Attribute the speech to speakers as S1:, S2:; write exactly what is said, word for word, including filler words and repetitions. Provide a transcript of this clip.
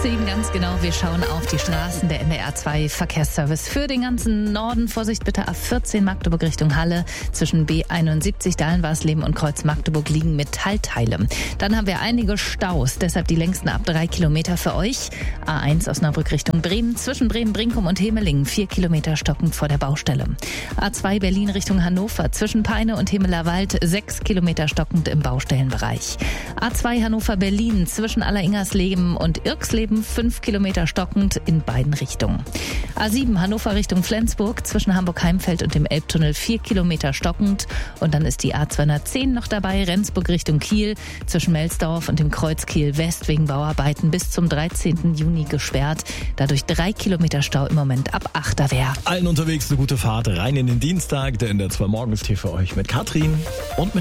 S1: sieben, ganz genau. Wir schauen auf die Straßen. Der N D R zwei Verkehrsservice für den ganzen Norden. Vorsicht bitte A vierzehn Magdeburg Richtung Halle. Zwischen B einundsiebzig Dahlenwarsleben und Kreuz Magdeburg liegen Metallteile. Dann haben wir einige Staus. Deshalb die längsten ab drei Kilometer für euch. A eins Osnabrück Richtung Bremen. Zwischen Bremen, Brinkum und Hemelingen. Vier Kilometer stockend vor der Baustelle. A zwei Berlin Richtung Hannover. Zwischen Peine und Hemeler Wald. Sechs Kilometer stockend im Baustellenbereich. A zwei Hannover Berlin. Zwischen Alleringersleben und Irksleben fünf Kilometer stockend in beiden Richtungen. A sieben Hannover Richtung Flensburg, zwischen Hamburg-Heimfeld und dem Elbtunnel vier Kilometer stockend. Und dann ist die A zweihundertzehn noch dabei, Rendsburg Richtung Kiel, zwischen Melsdorf und dem Kreuz Kiel West wegen Bauarbeiten bis zum dreizehnten Juni gesperrt. Dadurch drei Kilometer Stau im Moment ab Achterwehr.
S2: Allen unterwegs eine gute Fahrt rein in den Dienstag. Der N D R zwei Morgenstee für euch mit Katrin und mit